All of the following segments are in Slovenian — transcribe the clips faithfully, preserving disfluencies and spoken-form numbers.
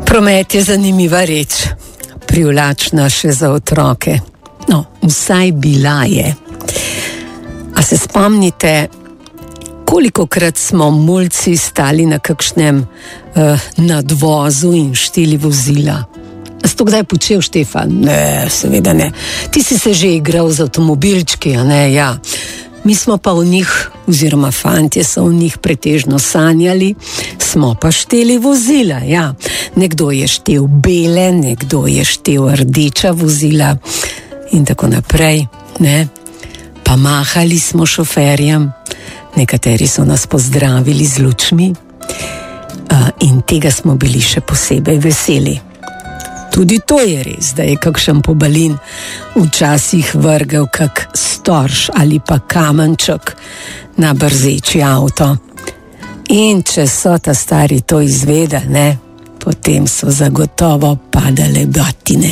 Promet je zanimiva reč, privlačna še za otroke. No, vsaj bila je. A se spomnite, kolikokrat smo mulci stali na kakšnem uh, nadvozu in šteli vozila? A si to kdaj počel, Štefan? Ne, seveda ne. Ti si se že igral z avtomobilčki, a ne, ja. Mi smo pa v njih, oziroma fantje so v njih pretežno sanjali, smo pa šteli vozila, ja. Nekdo je štel bele, nekdo je štel rdeča vozila in tako naprej, ne. Pa mahali smo šoferjem, nekateri so nas pozdravili z lučmi in tega smo bili še posebej veseli. Tudi to je res, da je kakšen pobalin včasih vrgel kak storž ali pa kamenček na brzeči avto. In če so ta stari to izvedeli, ne, potem so zagotovo padale batine.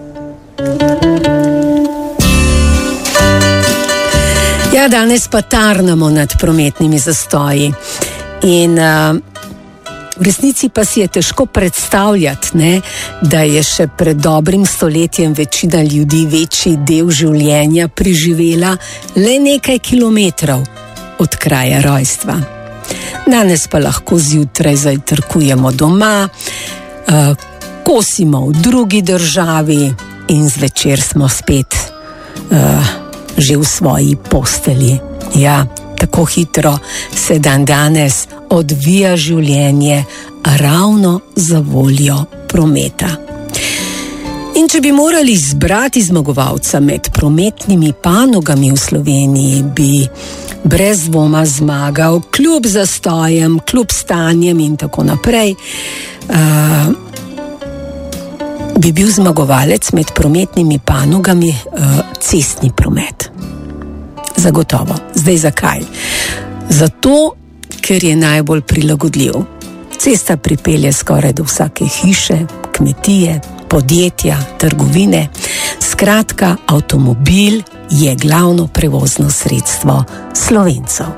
Ja, danes pa tarnamo nad prometnimi zastoji in uh, v resnici pa si je težko predstavljati, ne, da je še pred dobrim stoletjem večina ljudi večji del življenja preživela le nekaj kilometrov od kraja rojstva. Danes pa lahko zjutraj zajtrkujemo doma, uh, kosimo v drugi državi in zvečer smo spet uh, že v svoji postelji. Ja, tako hitro se dan danes odvija življenje ravno za voljo prometa. In če bi morali izbrati zmagovalca med prometnimi panogami v Sloveniji, bi brez dvoma zmagal kljub zastojem, kljub stanjem in tako naprej, uh, bi bil zmagovalec med prometnimi panogami uh, cestni promet. Zagotovo. Zdaj zakaj? Zato, ker je najbolj prilagodljiv. Cesta pripelje skoraj do vsake hiše, kmetije, podjetja, trgovine. Skratka, avtomobil je glavno prevozno sredstvo Slovencev.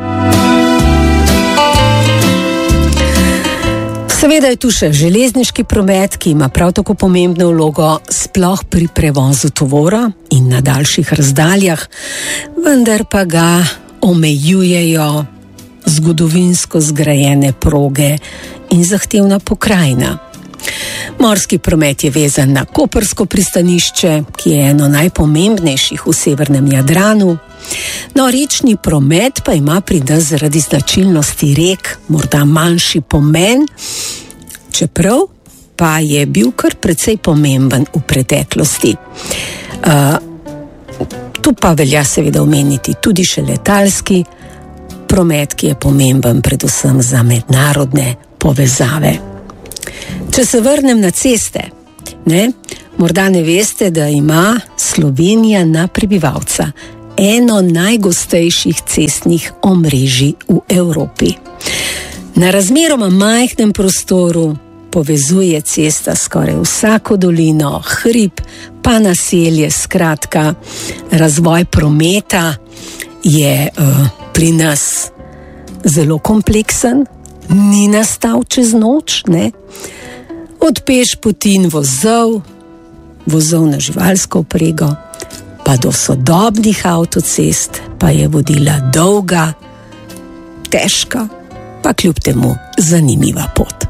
Seveda je tu še železniški promet, ki ima prav tako pomembno vlogo sploh pri prevozu tovora in na daljših razdaljah, vendar pa ga omejujejo zgodovinsko zgrajene proge in zahtevna pokrajina. Morski promet je vezan na koprsko pristanišče, ki je eno najpomembnejših v severnem Jadranu. No, rečni promet pa ima pri nas zaradi značilnosti rek morda manjši pomen, čeprav pa je bil kar precej pomemben v preteklosti. Uh, tu pa velja seveda omeniti tudi še letalski promet, ki je pomemben predvsem za mednarodne povezave. Če se vrnem na ceste, ne, morda ne veste, da ima Slovenija na prebivalca eno najgostejših cestnih omrežij v Evropi. Na razmeroma majhnem prostoru povezuje cesta skoraj vsako dolino, hrib, pa naselje, skratka, razvoj prometa je uh, pri nas zelo kompleksen, ni nastal čez noč, ne? Od pešpotin vozov, vozov na živalsko vprego, pa do sodobnih avtocest pa je vodila dolga, težka, pa kljub temu zanimiva pot.